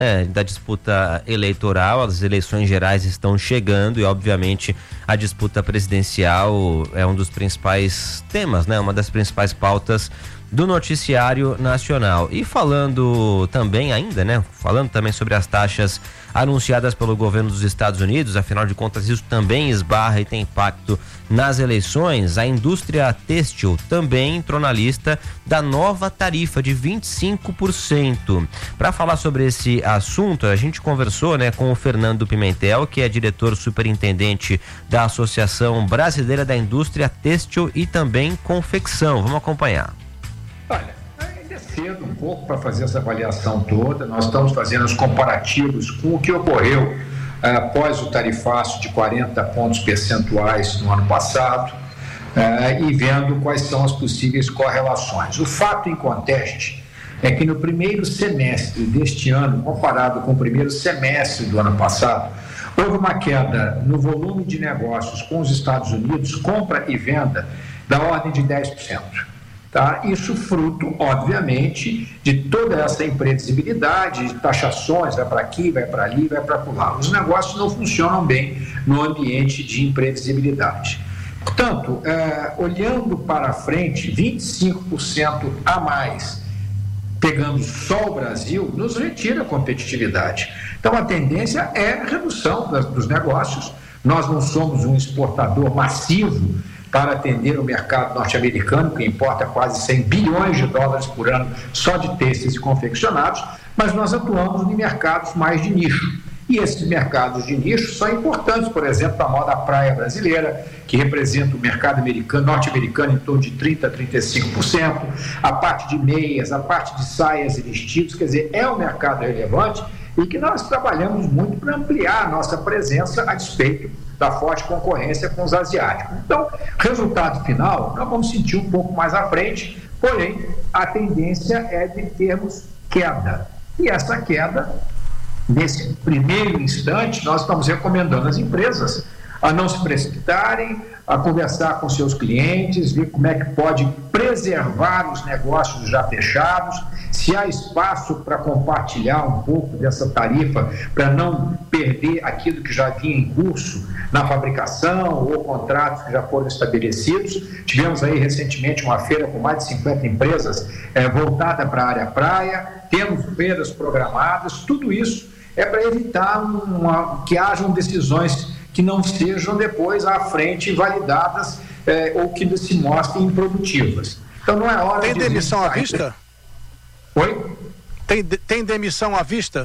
da disputa eleitoral. As eleições gerais estão chegando e, obviamente, a disputa presidencial é um dos principais temas, né? Uma das principais pautas do noticiário nacional. E falando também sobre as taxas anunciadas pelo governo dos Estados Unidos, afinal de contas isso também esbarra e tem impacto nas eleições. A indústria têxtil também entrou na lista da nova tarifa de 25%. Para falar sobre esse assunto, a gente conversou, com o Fernando Pimentel, que é diretor superintendente da Associação Brasileira da Indústria Têxtil e também Confecção. Vamos acompanhar. Olha, ainda é cedo um pouco para fazer essa avaliação toda. Nós estamos fazendo os comparativos com o que ocorreu após o tarifaço de 40 pontos percentuais no ano passado e vendo quais são as possíveis correlações. O fato em conteste é que no primeiro semestre deste ano, comparado com o primeiro semestre do ano passado, houve uma queda no volume de negócios com os Estados Unidos, compra e venda, da ordem de 10%. Tá? Isso fruto, obviamente, de toda essa imprevisibilidade, de taxações, vai para aqui, vai para ali, vai para lá. Os negócios não funcionam bem no ambiente de imprevisibilidade. Portanto, olhando para frente, 25% a mais, pegando só o Brasil, nos retira a competitividade. Então, a tendência é a redução dos negócios. Nós não somos um exportador massivo para atender o mercado norte-americano, que importa quase 100 bilhões de dólares por ano só de têxteis e confeccionados, mas nós atuamos em mercados mais de nicho. E esses mercados de nicho são importantes, por exemplo, para a moda praia brasileira, que representa o mercado norte-americano em torno de 30% a 35%, a parte de meias, a parte de saias e vestidos, quer dizer, é um mercado relevante e que nós trabalhamos muito para ampliar a nossa presença a despeito da forte concorrência com os asiáticos. Então, resultado final, nós vamos sentir um pouco mais à frente, porém, a tendência é de termos queda. E essa queda, nesse primeiro instante, nós estamos recomendando às empresas a não se precipitarem, a conversar com seus clientes, ver como é que pode preservar os negócios já fechados, se há espaço para compartilhar um pouco dessa tarifa, para não perder aquilo que já vinha em curso na fabricação ou contratos que já foram estabelecidos. Tivemos aí recentemente uma feira com mais de 50 empresas voltada para a área praia, temos feiras programadas, tudo isso é para evitar que hajam decisões que não sejam depois à frente validadas ou que se mostrem improdutivas. Então não é hora de... Tem demissão à vista? Oi? Tem demissão à vista?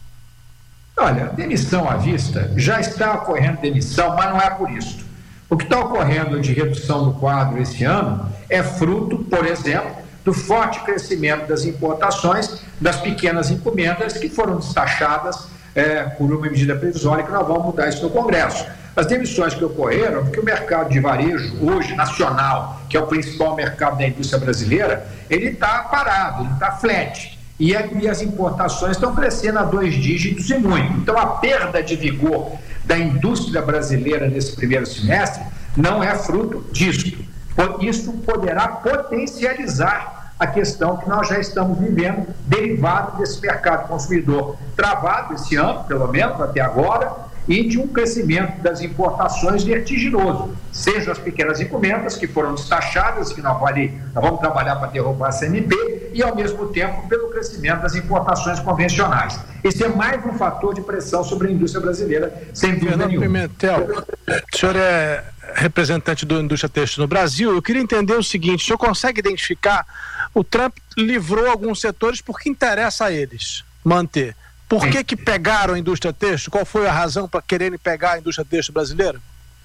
Olha, demissão à vista, já está ocorrendo demissão, mas não é por isso. O que está ocorrendo de redução do quadro esse ano é fruto, por exemplo, do forte crescimento das importações das pequenas encomendas que foram destachadas por uma medida provisória que nós vamos mudar isso no Congresso. As demissões que ocorreram, porque o mercado de varejo, hoje, nacional, que é o principal mercado da indústria brasileira, ele está parado, ele está flat. E as importações estão crescendo a 2 dígitos e muito. Então, a perda de vigor da indústria brasileira nesse primeiro semestre não é fruto disso. Isso poderá potencializar a questão que nós já estamos vivendo, derivado desse mercado consumidor travado esse ano, pelo menos até agora, e de um crescimento das importações vertiginoso, seja as pequenas encomendas que foram destachadas, que nós vamos trabalhar para derrubar a CMP, e ao mesmo tempo pelo crescimento das importações convencionais. Esse é mais um fator de pressão sobre a indústria brasileira, sem dúvida nenhuma. Pimentel, o senhor é representante da indústria têxtil no Brasil. Eu queria entender o seguinte: o senhor consegue identificar, o Trump livrou alguns setores porque interessa a eles manter. Por que pegaram a indústria têxtil? Qual foi a razão para quererem pegar a indústria têxtil brasileira?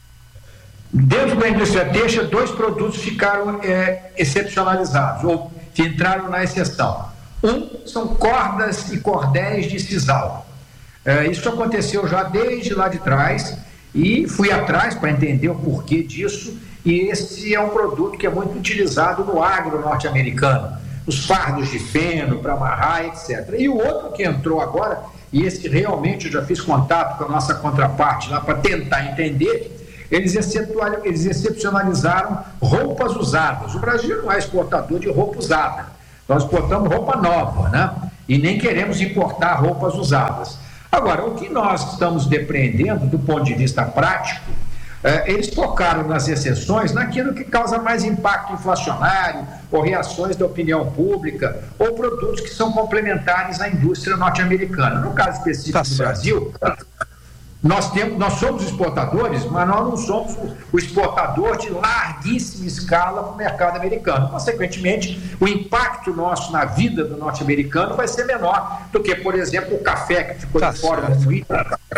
Dentro da indústria têxtil, 2 produtos ficaram excepcionalizados, ou entraram na exceção. Um são cordas e cordéis de sisal. Isso aconteceu já desde lá de trás, e fui atrás para entender o porquê disso, e esse é um produto que é muito utilizado no agro norte-americano, os fardos de feno para amarrar, etc. E o outro que entrou agora, e esse realmente eu já fiz contato com a nossa contraparte lá para tentar entender, eles excepcionalizaram roupas usadas. O Brasil não é exportador de roupa usada, nós exportamos roupa nova, né? e nem queremos importar roupas usadas. Agora, o que nós estamos depreendendo do ponto de vista prático, eles focaram nas exceções naquilo que causa mais impacto inflacionário, ou reações da opinião pública, ou produtos que são complementares à indústria norte-americana. No caso específico do Brasil, nós somos exportadores, mas nós não somos o exportador de larguíssima escala para o mercado americano. Consequentemente, o impacto nosso na vida do norte-americano vai ser menor do que, por exemplo, o café que ficou de fora do item.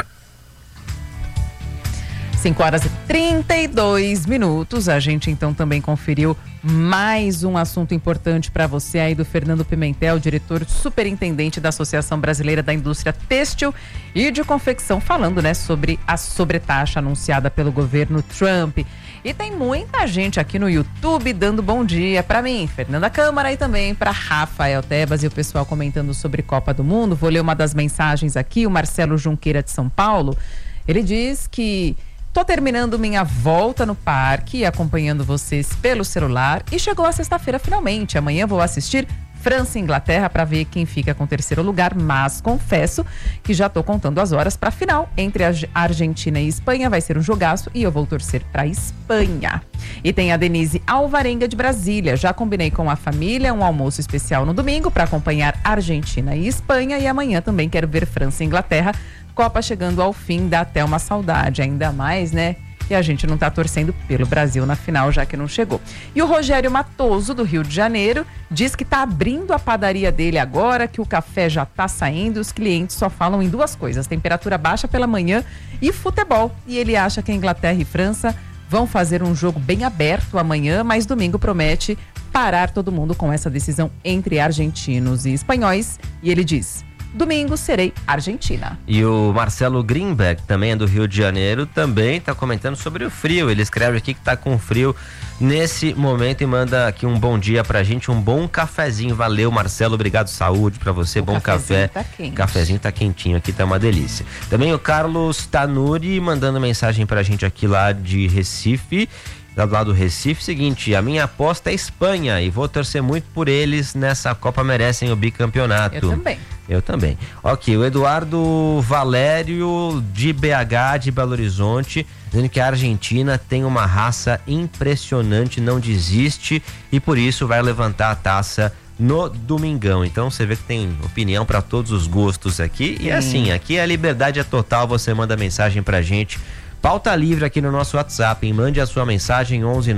5h32. A gente então também conferiu mais um assunto importante para você aí do Fernando Pimentel, diretor superintendente da Associação Brasileira da Indústria Têxtil e de Confecção, falando, né, sobre a sobretaxa anunciada pelo governo Trump. E tem muita gente aqui no YouTube dando bom dia para mim, Fernanda Câmara, e também para Rafael Tebas e o pessoal comentando sobre Copa do Mundo. Vou ler uma das mensagens aqui, o Marcelo Junqueira de São Paulo. Ele diz que: tô terminando minha volta no parque, acompanhando vocês pelo celular, e chegou a sexta-feira finalmente. Amanhã vou assistir França e Inglaterra para ver quem fica com o terceiro lugar, mas confesso que já tô contando as horas para a final entre a Argentina e Espanha. Vai ser um jogaço e eu vou torcer para Espanha. E tem a Denise Alvarenga de Brasília. Já combinei com a família um almoço especial no domingo para acompanhar Argentina e Espanha, e amanhã também quero ver França e Inglaterra. Copa chegando ao fim, dá até uma saudade, ainda mais, né? E a gente não tá torcendo pelo Brasil na final, já que não chegou. E o Rogério Matoso, do Rio de Janeiro, diz que tá abrindo a padaria dele agora, que o café já tá saindo, os clientes só falam em duas coisas: temperatura baixa pela manhã e futebol. E ele acha que a Inglaterra e França vão fazer um jogo bem aberto amanhã, mas domingo promete parar todo mundo com essa decisão entre argentinos e espanhóis. E ele diz: domingo serei Argentina. E o Marcelo Greenberg, também é do Rio de Janeiro, também está comentando sobre o frio. Ele escreve aqui que está com frio nesse momento e manda aqui um bom dia pra gente, um bom cafezinho. Valeu, Marcelo, obrigado, saúde pra você, bom café. Tá quente. Cafezinho tá quentinho aqui, tá uma delícia. Também o Carlos Tanuri mandando mensagem pra gente aqui lá de Recife. Lá do Recife, seguinte: a minha aposta é Espanha e vou torcer muito por eles nessa Copa, merecem o bicampeonato. Eu também. Ok, o Eduardo Valério de BH, de Belo Horizonte, dizendo que a Argentina tem uma raça impressionante, não desiste e por isso vai levantar a taça no domingão. Então você vê que tem opinião para todos os gostos aqui. E assim, aqui a liberdade é total, você manda mensagem pra gente. Pauta livre aqui no nosso WhatsApp, hein? Mande a sua mensagem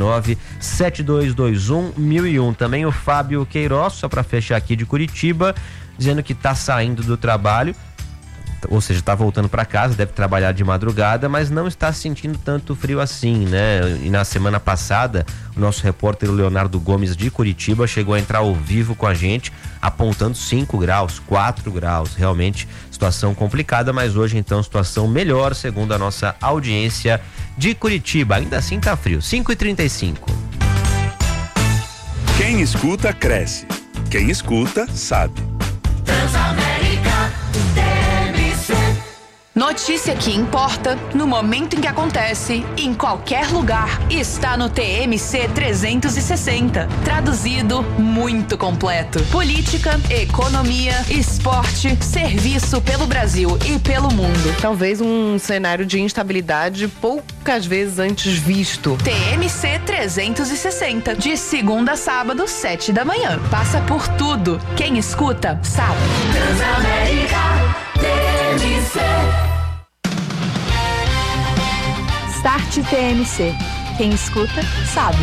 119-7221-1001. Também o Fábio Queiroz, só para fechar aqui, de Curitiba, dizendo que tá saindo do trabalho, ou seja, tá voltando para casa, deve trabalhar de madrugada, mas não está sentindo tanto frio assim, né? E na semana passada, o nosso repórter Leonardo Gomes de Curitiba chegou a entrar ao vivo com a gente, apontando 5 graus, 4 graus, realmente situação complicada, mas hoje então situação melhor, segundo a nossa audiência de Curitiba. Ainda assim tá frio. 5h35. Quem escuta, cresce. Quem escuta, sabe. Transamérica TMC. Notícia que importa no momento em que acontece, em qualquer lugar, está no TMC 360. Traduzido, muito completo. Política, economia, esporte, serviço pelo Brasil e pelo mundo. Talvez um cenário de instabilidade poucas vezes antes visto. TMC 360, de segunda a sábado, 7 da manhã. Passa por tudo. Quem escuta, sabe. Transamérica TMC. Start TMC. Quem escuta, sabe.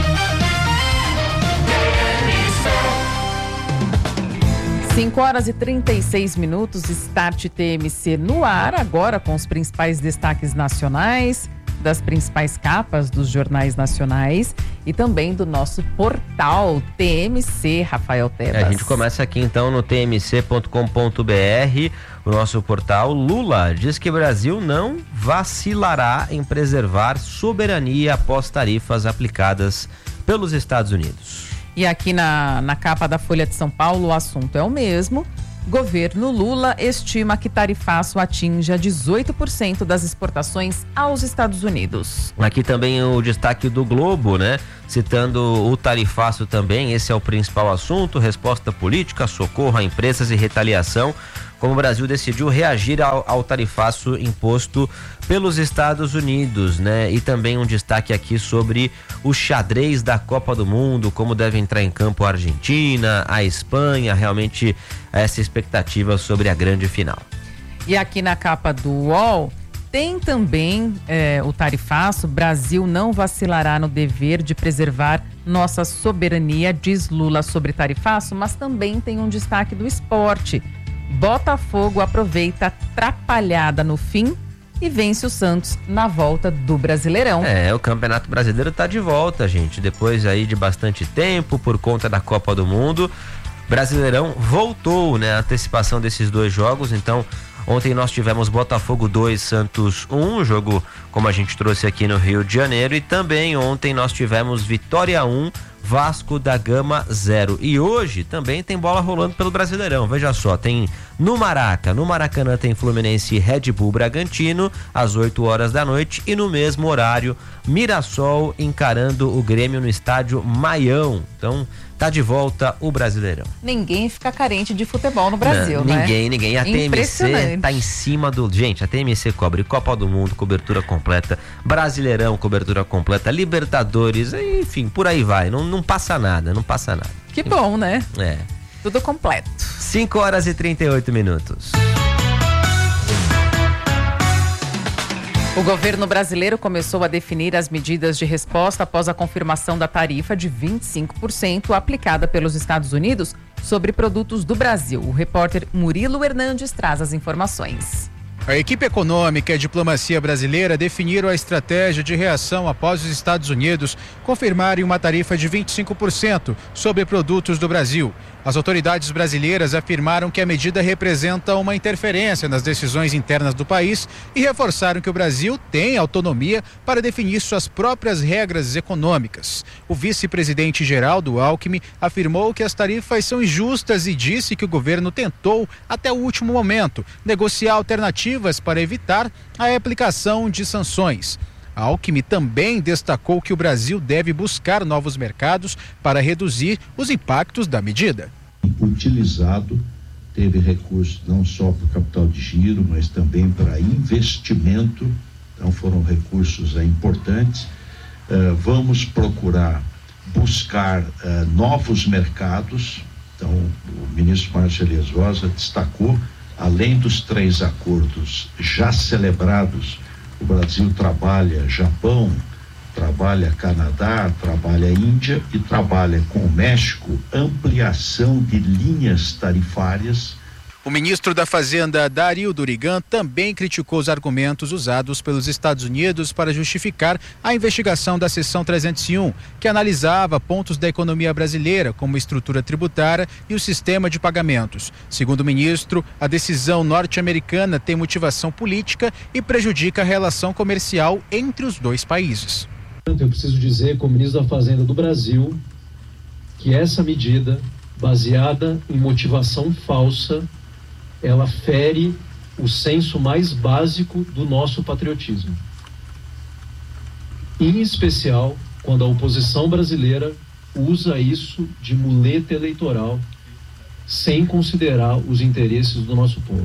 5h36, Start TMC no ar, agora com os principais destaques nacionais, das principais capas dos jornais nacionais e também do nosso portal TMC, Rafael Tebas. A gente começa aqui então no tmc.com.br, o nosso portal. Lula diz que o Brasil não vacilará em preservar soberania após tarifas aplicadas pelos Estados Unidos. E aqui na capa da Folha de São Paulo o assunto é o mesmo. Governo Lula estima que tarifaço atinja 18% das exportações aos Estados Unidos. Aqui também o destaque do Globo, né? citando o tarifaço também, esse é o principal assunto, resposta política, socorro a empresas e retaliação, como o Brasil decidiu reagir ao tarifaço imposto pelos Estados Unidos, né? E também um destaque aqui sobre o xadrez da Copa do Mundo, como deve entrar em campo a Argentina, a Espanha, realmente essa expectativa sobre a grande final. E aqui na capa do UOL tem também o tarifaço. Brasil não vacilará no dever de preservar nossa soberania, diz Lula sobre tarifaço, mas também tem um destaque do esporte. Botafogo aproveita a atrapalhada no fim e vence o Santos na volta do Brasileirão. O Campeonato Brasileiro tá de volta, gente. Depois aí de bastante tempo, por conta da Copa do Mundo, Brasileirão voltou, né? A antecipação desses dois jogos, então ontem nós tivemos Botafogo 2, Santos 1, jogo como a gente trouxe aqui no Rio de Janeiro, e também ontem nós tivemos Vitória 1, Vasco da Gama 0. E hoje também tem bola rolando pelo Brasileirão. Veja só, tem no Maracanã tem Fluminense e Red Bull Bragantino às 8 horas da noite, e no mesmo horário Mirassol encarando o Grêmio no estádio Maião. Então tá de volta o Brasileirão. Ninguém fica carente de futebol no Brasil, não, né? Ninguém. A TMC tá em cima do... Gente, a TMC cobre Copa do Mundo, cobertura completa, Brasileirão, cobertura completa, Libertadores, enfim, por aí vai. Não passa nada. Que bom, né? É. Tudo completo. 5 horas e 38 minutos. O governo brasileiro começou a definir as medidas de resposta após a confirmação da tarifa de 25% aplicada pelos Estados Unidos sobre produtos do Brasil. O repórter Murilo Hernandes traz as informações. A equipe econômica e a diplomacia brasileira definiram a estratégia de reação após os Estados Unidos confirmarem uma tarifa de 25% sobre produtos do Brasil. As autoridades brasileiras afirmaram que a medida representa uma interferência nas decisões internas do país e reforçaram que o Brasil tem autonomia para definir suas próprias regras econômicas. O vice-presidente Geraldo Alckmin afirmou que as tarifas são injustas e disse que o governo tentou, até o último momento, negociar alternativas para evitar a aplicação de sanções. Alckmin também destacou que o Brasil deve buscar novos mercados para reduzir os impactos da medida. Utilizado, teve recursos não só para o capital de giro, mas também para investimento, então foram recursos importantes. Vamos procurar buscar novos mercados, então o ministro Márcio Elias Rosa destacou, além dos 3 acordos já celebrados, o Brasil trabalha Japão, trabalha Canadá, trabalha Índia e trabalha com o México ampliação de linhas tarifárias. O ministro da Fazenda, Dario Durigan, também criticou os argumentos usados pelos Estados Unidos para justificar a investigação da Seção 301, que analisava pontos da economia brasileira, como estrutura tributária e o sistema de pagamentos. Segundo o ministro, a decisão norte-americana tem motivação política e prejudica a relação comercial entre os dois países. Eu preciso dizer, como ministro da Fazenda do Brasil, que essa medida, baseada em motivação falsa, ela fere o senso mais básico do nosso patriotismo. Em especial, quando a oposição brasileira usa isso de muleta eleitoral, sem considerar os interesses do nosso povo.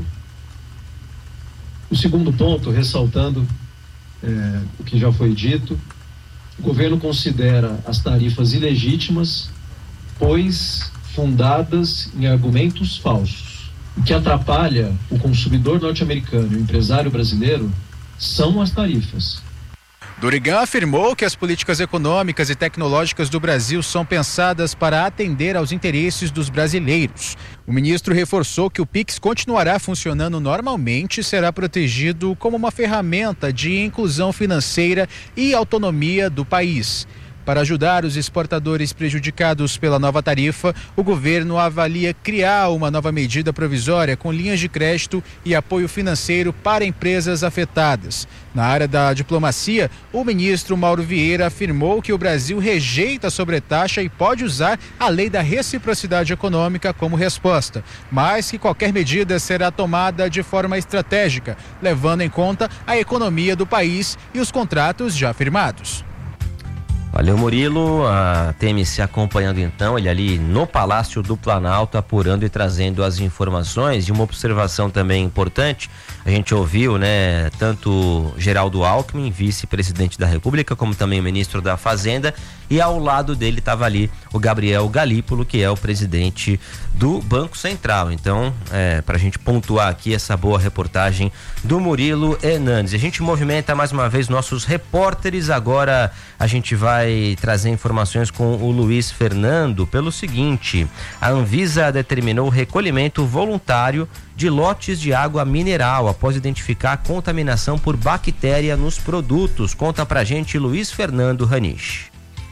O segundo ponto, ressaltando o que já foi dito, o governo considera as tarifas ilegítimas, pois fundadas em argumentos falsos. O que atrapalha o consumidor norte-americano e o empresário brasileiro são as tarifas. Durigan afirmou que as políticas econômicas e tecnológicas do Brasil são pensadas para atender aos interesses dos brasileiros. O ministro reforçou que o Pix continuará funcionando normalmente e será protegido como uma ferramenta de inclusão financeira e autonomia do país. Para ajudar os exportadores prejudicados pela nova tarifa, o governo avalia criar uma nova medida provisória com linhas de crédito e apoio financeiro para empresas afetadas. Na área da diplomacia, o ministro Mauro Vieira afirmou que o Brasil rejeita a sobretaxa e pode usar a lei da reciprocidade econômica como resposta, mas que qualquer medida será tomada de forma estratégica, levando em conta a economia do país e os contratos já firmados. Valeu, Murilo. A TMC acompanhando então, ele ali no Palácio do Planalto, apurando e trazendo as informações. E uma observação também importante, a gente ouviu, né, tanto Geraldo Alckmin, vice-presidente da República, como também o ministro da Fazenda, e ao lado dele estava ali o Gabriel Galípolo, que é o presidente do Banco Central. Então, para a gente pontuar aqui essa boa reportagem do Murilo Hernandes. A gente movimenta mais uma vez nossos repórteres. Agora a gente vai trazer informações com o Luiz Fernando pelo seguinte: a Anvisa determinou o recolhimento voluntário de lotes de água mineral após identificar a contaminação por bactéria nos produtos. Conta pra gente Luiz Fernando Ranish.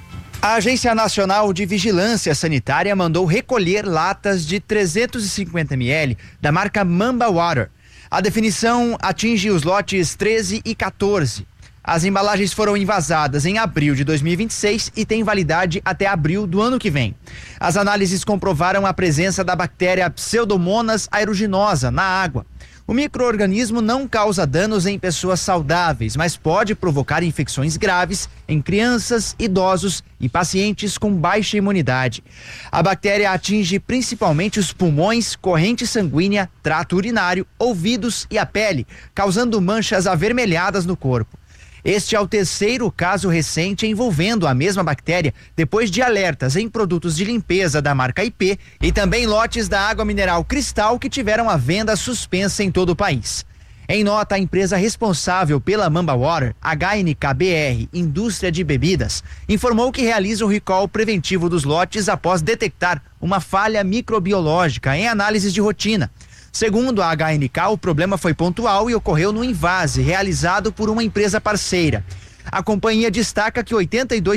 A Agência Nacional de Vigilância Sanitária mandou recolher latas de 350 ml da marca Mamba Water. A definição atinge os lotes 13 e 14. As embalagens foram envasadas em abril de 2026 e têm validade até abril do ano que vem. As análises comprovaram a presença da bactéria Pseudomonas aeruginosa na água. O micro-organismo não causa danos em pessoas saudáveis, mas pode provocar infecções graves em crianças, idosos e pacientes com baixa imunidade. A bactéria atinge principalmente os pulmões, corrente sanguínea, trato urinário, ouvidos e a pele, causando manchas avermelhadas no corpo. Este é o terceiro caso recente envolvendo a mesma bactéria, depois de alertas em produtos de limpeza da marca IP e também lotes da água mineral Cristal que tiveram a venda suspensa em todo o país. Em nota, a empresa responsável pela Mamba Water, HNK-BR, Indústria de Bebidas, informou que realiza o recall preventivo dos lotes após detectar uma falha microbiológica em análises de rotina. Segundo a HNK, o problema foi pontual e ocorreu no invase realizado por uma empresa parceira. A companhia destaca que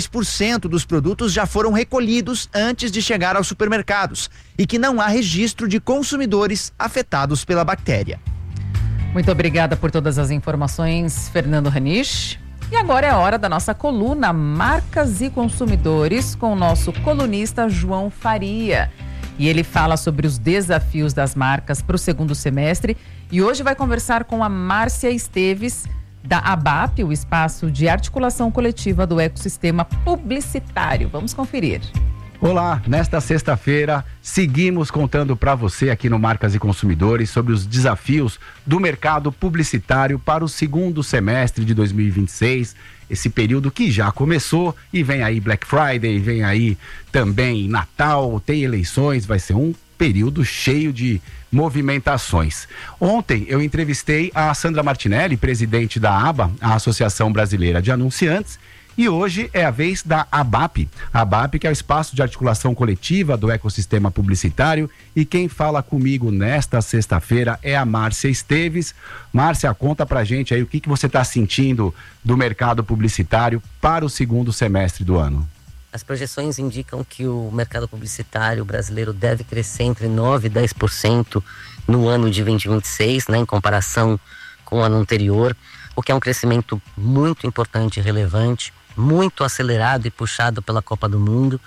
82% dos produtos já foram recolhidos antes de chegar aos supermercados e que não há registro de consumidores afetados pela bactéria. Muito obrigada por todas as informações, Fernando Ranish. E agora é a hora da nossa coluna Marcas e Consumidores com o nosso colunista João Faria. E ele fala sobre os desafios das marcas para o segundo semestre. E hoje vai conversar com a Márcia Esteves, da ABAP, o Espaço de Articulação Coletiva do Ecossistema Publicitário. Vamos conferir. Olá, nesta sexta-feira seguimos contando para você aqui no Marcas e Consumidores sobre os desafios do mercado publicitário para o segundo semestre de 2026, esse período que já começou e vem aí Black Friday, vem aí também Natal, tem eleições, vai ser um período cheio de movimentações. Ontem eu entrevistei a Sandra Martinelli, presidente da ABA, a Associação Brasileira de Anunciantes, e hoje é a vez da ABAP. A ABAP, que é o Espaço de Articulação Coletiva do Ecossistema Publicitário, e quem fala comigo nesta sexta-feira é a Márcia Esteves. Márcia, conta pra gente aí o que você está sentindo do mercado publicitário para o segundo semestre do ano. As projeções indicam que o mercado publicitário brasileiro deve crescer entre 9% e 10% no ano de 2026, né, em comparação com o ano anterior, o que é um crescimento muito importante e relevante, muito acelerado e puxado pela Copa do Mundo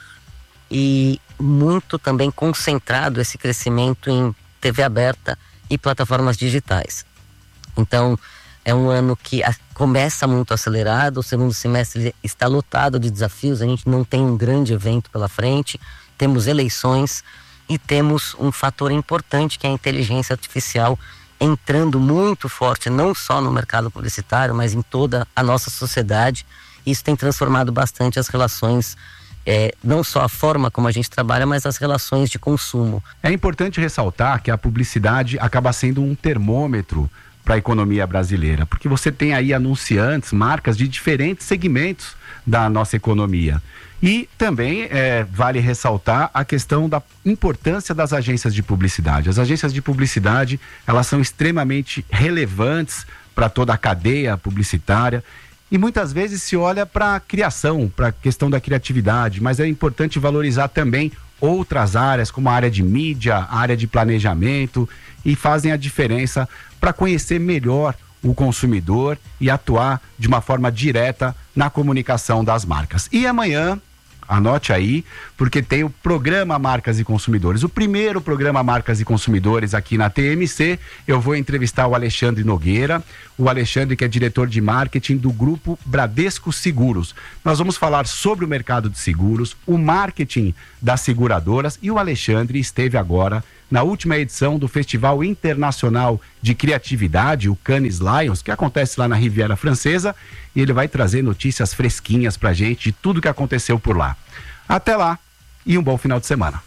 e muito também concentrado esse crescimento em TV aberta e plataformas digitais. Então, é um ano que começa muito acelerado, o segundo semestre está lotado de desafios, a gente não tem um grande evento pela frente, temos eleições e temos um fator importante que é a inteligência artificial entrando muito forte, não só no mercado publicitário, mas em toda a nossa sociedade. Isso tem transformado bastante as relações, não só a forma como a gente trabalha, mas as relações de consumo. É importante ressaltar que a publicidade acaba sendo um termômetro para a economia brasileira, porque você tem aí anunciantes, marcas de diferentes segmentos da nossa economia. E também vale ressaltar a questão da importância das agências de publicidade. As agências de publicidade, elas são extremamente relevantes para toda a cadeia publicitária e muitas vezes se olha para a criação, para a questão da criatividade, mas é importante valorizar também outras áreas, como a área de mídia, a área de planejamento, e fazem a diferença para conhecer melhor o consumidor e atuar de uma forma direta na comunicação das marcas. E amanhã Anote aí, porque tem o programa Marcas e Consumidores. O primeiro programa Marcas e Consumidores aqui na TMC, eu vou entrevistar o Alexandre Nogueira, o Alexandre que é diretor de marketing do grupo Bradesco Seguros. Nós vamos falar sobre o mercado de seguros, o marketing das seguradoras, e o Alexandre esteve agora na última edição do Festival Internacional de Criatividade, o Cannes Lions, que acontece lá na Riviera Francesa, e ele vai trazer notícias fresquinhas pra gente de tudo que aconteceu por lá. Até lá e um bom final de semana.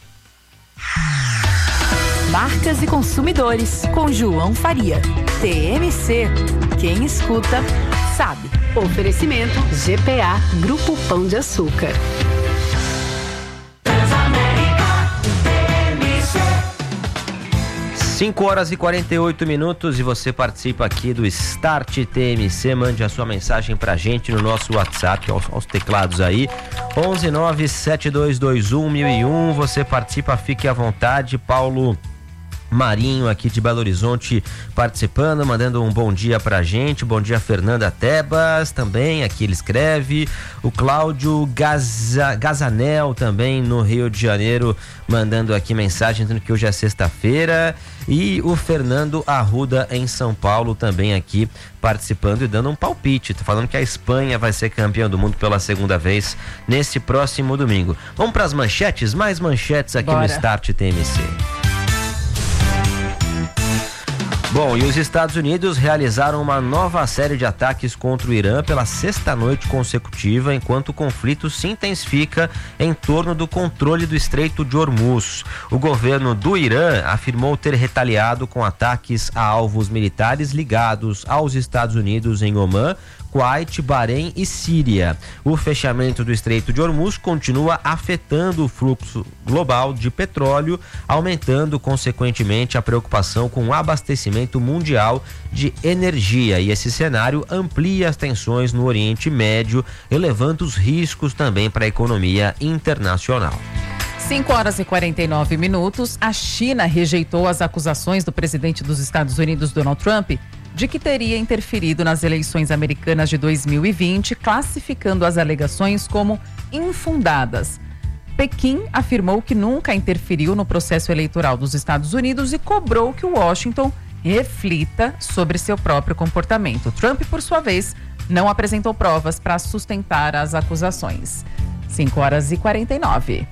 Marcas e Consumidores, com João Faria. TMC. Quem escuta, sabe. Oferecimento GPA, Grupo Pão de Açúcar. 5h48 e você participa aqui do Start TMC. Mande a sua mensagem pra gente no nosso WhatsApp, aos teclados aí, 11972211001. Você participa, fique à vontade. Paulo Marinho aqui de Belo Horizonte participando, mandando um bom dia pra gente. Bom dia, Fernanda Tebas também, aqui ele escreve. O Cláudio Gazanel também no Rio de Janeiro mandando aqui mensagem, dizendo que hoje é sexta-feira. E o Fernando Arruda em São Paulo também aqui participando e dando um palpite, tá falando que a Espanha vai ser campeã do mundo pela segunda vez nesse próximo domingo. Vamos para as manchetes, mais manchetes aqui. Bora. No Start TMC. Bom, e os Estados Unidos realizaram uma nova série de ataques contra o Irã pela sexta noite consecutiva, enquanto o conflito se intensifica em torno do controle do Estreito de Hormuz. O governo do Irã afirmou ter retaliado com ataques a alvos militares ligados aos Estados Unidos em Omã, Kuwait, Bahrein e Síria. O fechamento do Estreito de Hormuz continua afetando o fluxo global de petróleo, aumentando consequentemente a preocupação com o abastecimento mundial de energia. E esse cenário amplia as tensões no Oriente Médio, elevando os riscos também para a economia internacional. 5h49. A China rejeitou as acusações do presidente dos Estados Unidos, Donald Trump, de que teria interferido nas eleições americanas de 2020, classificando as alegações como infundadas. Pequim afirmou que nunca interferiu no processo eleitoral dos Estados Unidos e cobrou que Washington reflita sobre seu próprio comportamento. Trump, por sua vez, não apresentou provas para sustentar as acusações. 5h49.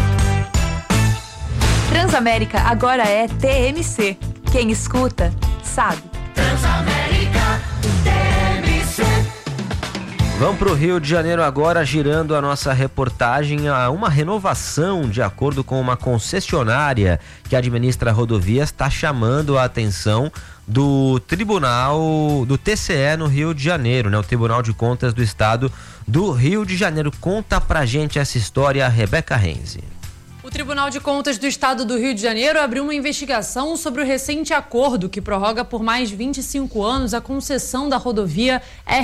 Transamérica agora é TMC. Quem escuta, sabe. Transamérica TMC. Vamos para o Rio de Janeiro agora, girando a nossa reportagem a uma renovação de acordo com uma concessionária que administra rodovias, está chamando a atenção do Tribunal do TCE no Rio de Janeiro, né? O Tribunal de Contas do Estado do Rio de Janeiro. Conta pra gente essa história, Rebeca Renzi. O Tribunal de Contas do Estado do Rio de Janeiro abriu uma investigação sobre o recente acordo que prorroga por mais 25 anos a concessão da rodovia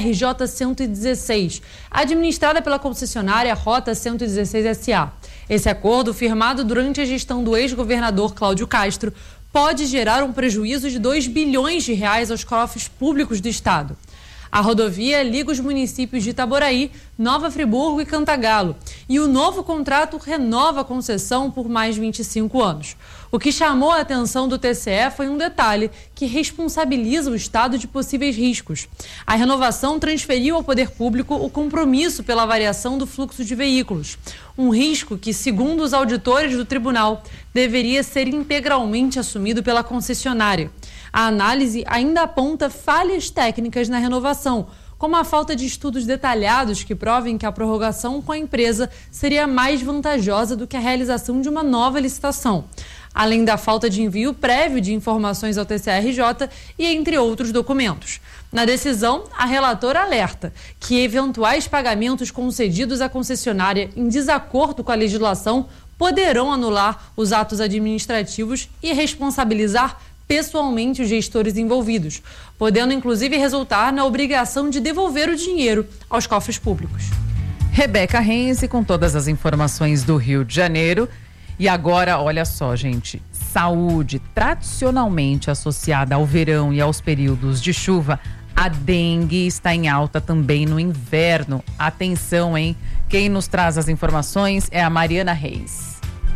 RJ-116, administrada pela concessionária Rota 116 SA. Esse acordo, firmado durante a gestão do ex-governador Cláudio Castro, pode gerar um prejuízo de R$2 bilhões aos cofres públicos do Estado. A rodovia liga os municípios de Itaboraí, Nova Friburgo e Cantagalo. E o novo contrato renova a concessão por mais 25 anos. O que chamou a atenção do TCE foi um detalhe que responsabiliza o Estado de possíveis riscos. A renovação transferiu ao poder público o compromisso pela variação do fluxo de veículos. Um risco que, segundo os auditores do tribunal, deveria ser integralmente assumido pela concessionária. A análise ainda aponta falhas técnicas na renovação, como a falta de estudos detalhados que provem que a prorrogação com a empresa seria mais vantajosa do que a realização de uma nova licitação, além da falta de envio prévio de informações ao TCRJ e entre outros documentos. Na decisão, a relatora alerta que eventuais pagamentos concedidos à concessionária em desacordo com a legislação poderão anular os atos administrativos e responsabilizar pessoalmente os gestores envolvidos, podendo inclusive resultar na obrigação de devolver o dinheiro aos cofres públicos. Rebeca Renzi com todas as informações do Rio de Janeiro. E agora, olha só, gente, saúde, tradicionalmente associada ao verão e aos períodos de chuva, A dengue está em alta também no inverno. Atenção, hein? Quem nos traz as informações é a Mariana Reis.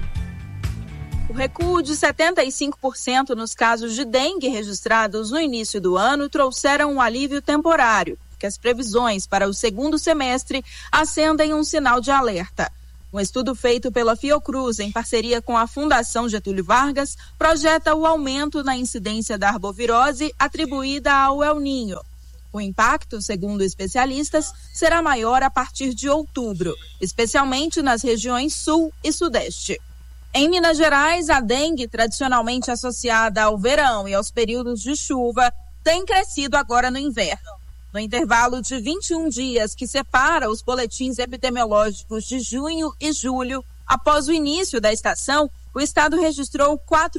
O recuo de 75% nos casos de dengue registrados no início do ano trouxeram um alívio temporário, que as previsões para o segundo semestre acendem um sinal de alerta. Um estudo feito pela Fiocruz, em parceria com a Fundação Getúlio Vargas, projeta o aumento na incidência da arbovirose atribuída ao El Niño. O impacto, segundo especialistas, será maior a partir de outubro, especialmente nas regiões sul e sudeste. Em Minas Gerais, a dengue, tradicionalmente associada ao verão e aos períodos de chuva, tem crescido agora no inverno. No intervalo de 21 dias que separa os boletins epidemiológicos de junho e julho, após o início da estação, o estado registrou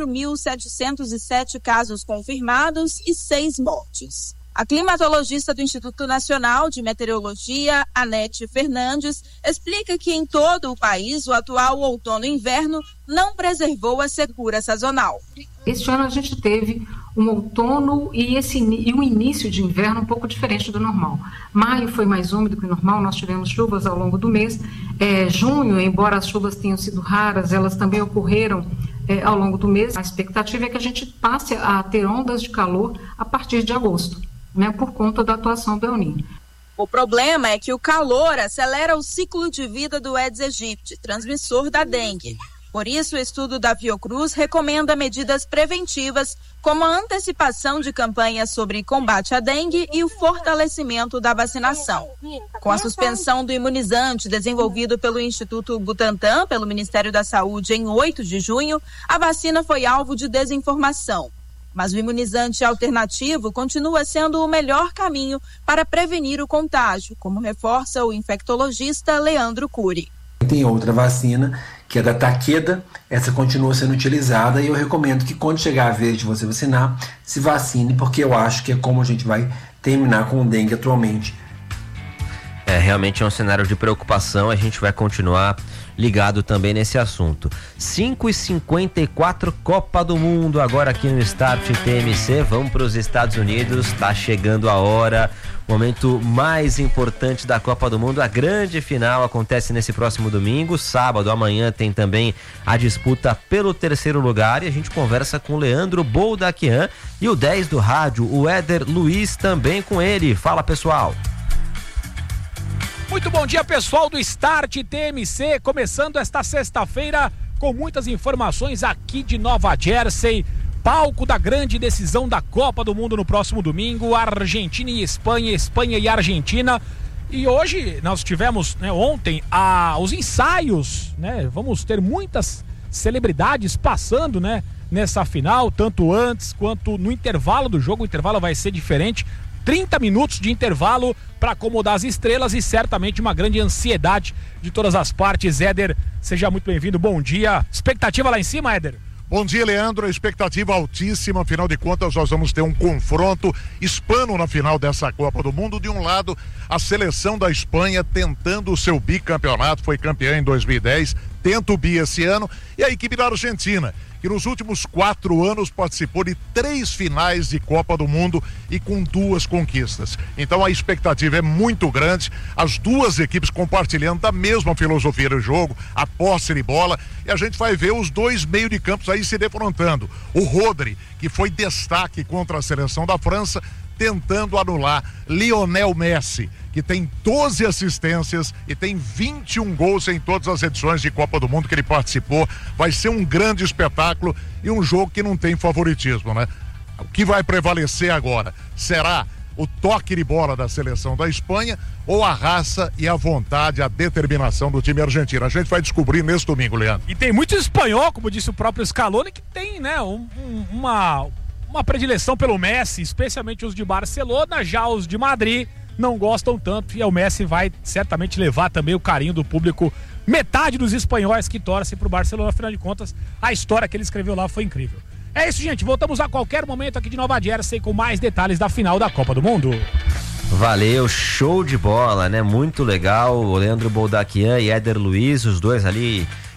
4.707 casos confirmados e 6 mortes. A climatologista do Instituto Nacional de Meteorologia, Anete Fernandes, explica que em todo o país o atual outono e inverno não preservou a secura sazonal. Este ano a gente teve um outono e um início de inverno um pouco diferente do normal. Maio foi mais úmido que o normal, nós tivemos chuvas ao longo do mês. Junho, embora as chuvas tenham sido raras, elas também ocorreram ao longo do mês. A expectativa é que a gente passe a ter ondas de calor a partir de agosto, por conta da atuação do El Niño. O problema é que o calor acelera o ciclo de vida do Aedes aegypti, transmissor da dengue. Por isso, o estudo da Fiocruz recomenda medidas preventivas, como a antecipação de campanhas sobre combate à dengue e o fortalecimento da vacinação. Com a suspensão do imunizante desenvolvido pelo Instituto Butantan, pelo Ministério da Saúde, em 8 de junho, a vacina foi alvo de desinformação. Mas o imunizante alternativo continua sendo o melhor caminho para prevenir o contágio, como reforça o infectologista Leandro Cury. Tem outra vacina, que é da Takeda, essa continua sendo utilizada e eu recomendo que quando chegar a vez de você vacinar, se vacine, porque eu acho que é como a gente vai terminar com o dengue atualmente. Realmente é um cenário de preocupação, a gente vai continuar ligado também nesse assunto. 5h54, Copa do Mundo, agora aqui no Start TMC, vamos para os Estados Unidos, tá chegando a hora, momento mais importante da Copa do Mundo, a grande final acontece nesse próximo domingo, sábado, amanhã tem também a disputa pelo terceiro lugar e a gente conversa com o Leandro Boldaquian e o 10 do rádio, o Éder Luiz, também com ele. Fala, pessoal! Muito bom dia, pessoal do Start TMC, começando esta sexta-feira com muitas informações aqui de Nova Jersey, palco da grande decisão da Copa do Mundo no próximo domingo, Argentina e Espanha, Espanha e Argentina. E hoje nós tivemos, ontem, os ensaios, vamos ter muitas celebridades passando, nessa final, tanto antes quanto no intervalo do jogo. O intervalo vai ser diferente, 30 minutos de intervalo para acomodar as estrelas e certamente uma grande ansiedade de todas as partes. Éder, seja muito bem-vindo, bom dia. Expectativa lá em cima, Éder? Bom dia, Leandro, a expectativa altíssima, afinal de contas nós vamos ter um confronto hispano na final dessa Copa do Mundo. De um lado, a seleção da Espanha tentando o seu bicampeonato, foi campeã em 2010, tenta o bi esse ano, e a equipe da Argentina, que nos últimos 4 anos participou de 3 finais de Copa do Mundo e com 2 conquistas. Então a expectativa é muito grande, as duas equipes compartilhando da mesma filosofia do jogo, a posse de bola, e a gente vai ver os dois meio de campos aí se defrontando. O Rodri, que foi destaque contra a seleção da França, tentando anular Lionel Messi, que tem 12 assistências e tem 21 gols em todas as edições de Copa do Mundo que ele participou. Vai ser um grande espetáculo e um jogo que não tem favoritismo, O que vai prevalecer agora? Será o toque de bola da seleção da Espanha ou a raça e a vontade, a determinação do time argentino? A gente vai descobrir nesse domingo, Leandro. E tem muito espanhol, como disse o próprio Scaloni, que tem, uma predileção pelo Messi, especialmente os de Barcelona, já os de Madrid não gostam tanto, e o Messi vai certamente levar também o carinho do público. Metade dos espanhóis que torcem pro Barcelona, afinal de contas, a história que ele escreveu lá foi incrível. É isso, gente, voltamos a qualquer momento aqui de Nova Jersey com mais detalhes da final da Copa do Mundo. Valeu, show de bola, muito legal, o Leandro Boldaquian e Éder Luiz, os dois ali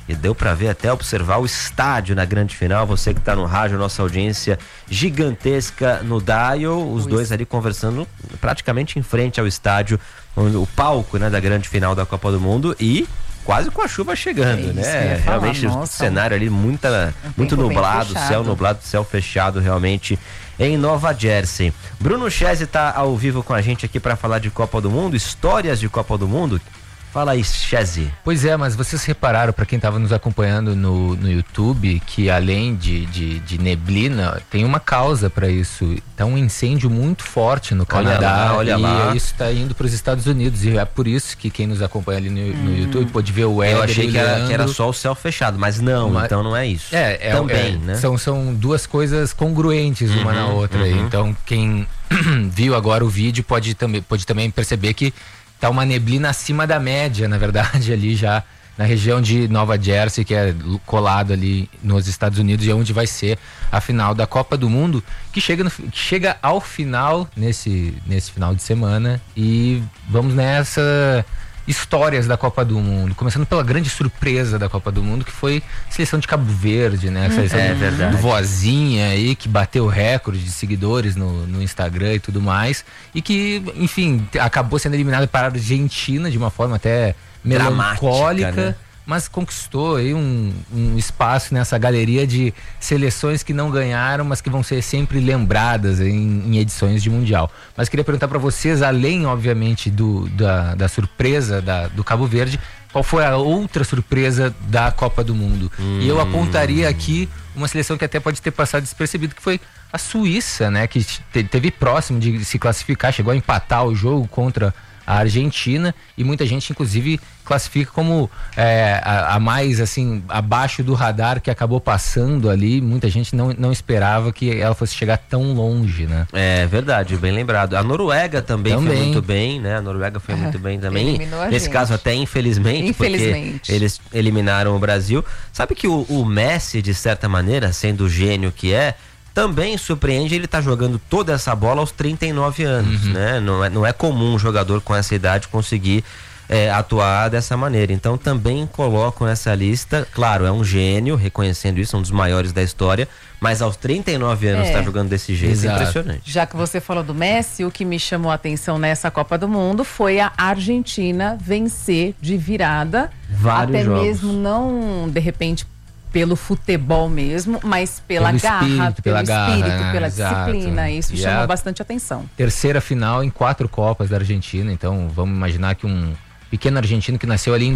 e deu para ver, até observar o estádio na grande final. Você que está no rádio, nossa audiência gigantesca no Dial, os dois ali conversando praticamente em frente ao estádio, o palco, né, da grande final da Copa do Mundo, e quase com a chuva chegando, né? Realmente o cenário ali muito nublado, céu nublado, céu fechado realmente em Nova Jersey. Bruno Chese está ao vivo com a gente aqui para falar de Copa do Mundo, histórias de Copa do Mundo. Fala aí, Chese. Pois é, mas vocês repararam, para quem estava nos acompanhando no YouTube, que além de neblina, tem uma causa para isso. Tá um incêndio muito forte no Canadá. Olha lá. Isso está indo para os Estados Unidos. E é por isso que quem nos acompanha ali no YouTube pode ver o Éder. Eu achei que era só o céu fechado, mas não, então não é isso. Também, né? São duas coisas congruentes uma na outra. Então quem viu agora o vídeo pode também perceber que tá uma neblina acima da média, na verdade, ali já na região de Nova Jersey, que é colado ali nos Estados Unidos, e é onde vai ser a final da Copa do Mundo, que chega ao final nesse final de semana. E vamos nessa histórias da Copa do Mundo, começando pela grande surpresa da Copa do Mundo, que foi a seleção de Cabo Verde, né? A seleção do Vozinha aí, que bateu recorde de seguidores no Instagram e tudo mais, e que, enfim, acabou sendo eliminada para a Argentina de uma forma até melancólica, né? Mas conquistou aí um espaço nessa galeria de seleções que não ganharam, mas que vão ser sempre lembradas em edições de Mundial. Mas queria perguntar para vocês, além, obviamente, da surpresa do Cabo Verde, qual foi a outra surpresa da Copa do Mundo? E eu apontaria aqui uma seleção que até pode ter passado despercebido, que foi a Suíça, né? Que teve próximo de se classificar, chegou a empatar o jogo contra a Argentina, e muita gente inclusive classifica como a mais assim abaixo do radar, que acabou passando ali. Muita gente não esperava que ela fosse chegar tão longe, né? É verdade, bem lembrado. A Noruega também foi muito bem, né? A Noruega foi muito bem também. Nesse caso até infelizmente, porque eles eliminaram o Brasil. Sabe que o Messi, de certa maneira, sendo o gênio que também surpreende. Ele tá jogando toda essa bola aos 39 anos, né? Não é comum um jogador com essa idade conseguir atuar dessa maneira. Então também coloco nessa lista, claro, é um gênio, reconhecendo isso, um dos maiores da história, mas aos 39 anos tá jogando desse jeito, é impressionante. Já que você falou do Messi, o que me chamou a atenção nessa Copa do Mundo foi a Argentina vencer de virada, vários jogos. Mesmo não, de repente, pelo futebol mesmo, mas pela garra, pelo espírito, pela disciplina. Isso chamou bastante atenção. Terceira final em 4 Copas da Argentina. Então vamos imaginar que um pequeno argentino que nasceu ali em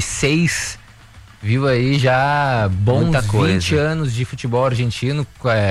2006 viu aí já bons 20 anos de futebol argentino,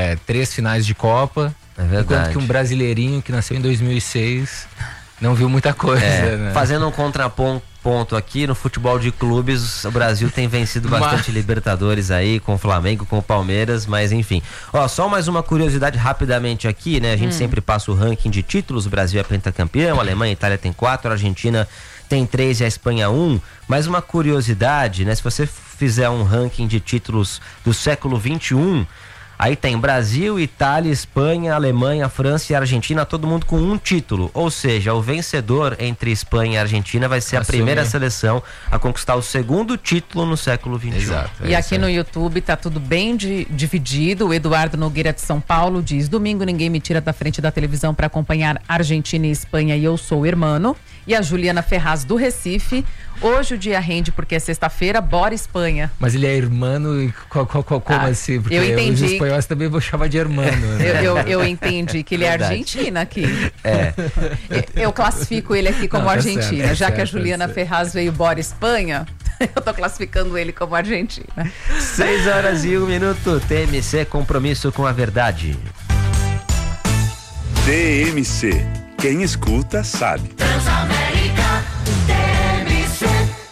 3 finais de Copa. É verdade. Enquanto que um brasileirinho que nasceu em 2006 não viu muita coisa, né? Fazendo um contraponto aqui, no futebol de clubes, o Brasil tem vencido bastante Libertadores aí, com o Flamengo, com o Palmeiras, mas enfim. Só mais uma curiosidade rapidamente aqui, né? A gente sempre passa o ranking de títulos, o Brasil é pentacampeão, a Alemanha e a Itália tem 4, a Argentina tem 3 e a Espanha 1. Mas uma curiosidade, né? Se você fizer um ranking de títulos do século 21, aí tem Brasil, Itália, Espanha, Alemanha, França e Argentina, todo mundo com um título. Ou seja, o vencedor entre Espanha e Argentina vai ser a primeira seleção a conquistar o segundo título no século XXI. Exato. E aqui no YouTube tá tudo bem dividido. O Eduardo Nogueira de São Paulo diz: domingo ninguém me tira da frente da televisão para acompanhar Argentina e Espanha e eu sou hermano. E a Juliana Ferraz do Recife: hoje o dia rende porque é sexta-feira, bora Espanha. Mas ele é hermano e como assim? Porque eu entendi. Os espanhóis também vão chamar de hermano. Né? Eu entendi que ele é Argentina aqui. Eu classifico ele aqui como Argentina. Certo, já que a Juliana Ferraz veio bora Espanha, eu tô classificando ele como Argentina. 6 horas e 1 minuto. TMC, compromisso com a verdade. TMC. Quem escuta sabe. Transamérica, TMC.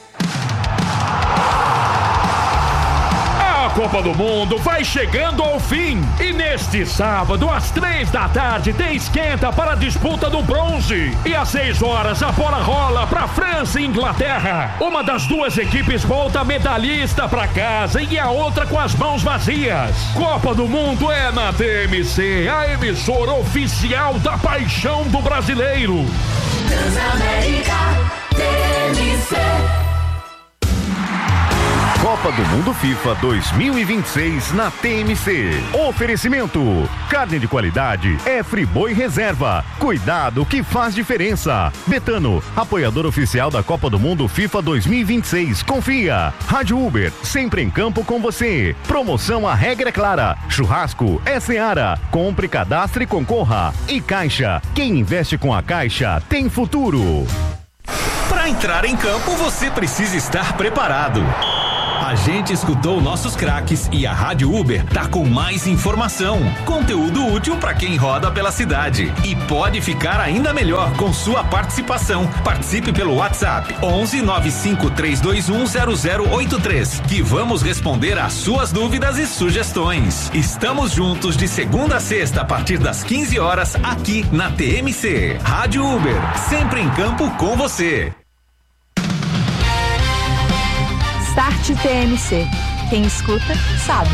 A Copa do Mundo vai chegando ao fim. E neste sábado, às 3 da tarde, tem esquenta para a disputa do bronze. E às 6 horas, a bola rola para França e Inglaterra. Uma das duas equipes volta medalhista para casa e a outra com as mãos vazias. Copa do Mundo é na TMC, a emissora oficial da paixão do brasileiro. Transamérica, TMC. Copa do Mundo FIFA 2026 na TMC. Oferecimento: carne de qualidade é Friboi Reserva. Cuidado que faz diferença. Betano, apoiador oficial da Copa do Mundo FIFA 2026. Confia. Rádio Uber, sempre em campo com você. Promoção A Regra é Clara. Churrasco é Seara. Compre, cadastre e concorra. E Caixa, quem investe com a Caixa tem futuro. Para entrar em campo, você precisa estar preparado. A gente escutou nossos craques e a Rádio Uber tá com mais informação, conteúdo útil para quem roda pela cidade e pode ficar ainda melhor com sua participação. Participe pelo WhatsApp 11 95 321 0083 que vamos responder às suas dúvidas e sugestões. Estamos juntos de segunda a sexta a partir das 15 horas aqui na TMC. Rádio Uber, sempre em campo com você. Start TMC. Quem escuta, sabe.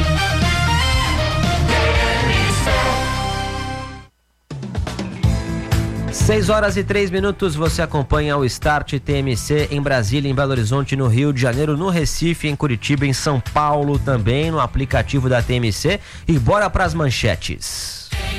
6h03, você acompanha o Start TMC em Brasília, em Belo Horizonte, no Rio de Janeiro, no Recife, em Curitiba, em São Paulo também, no aplicativo da TMC. E bora pras manchetes.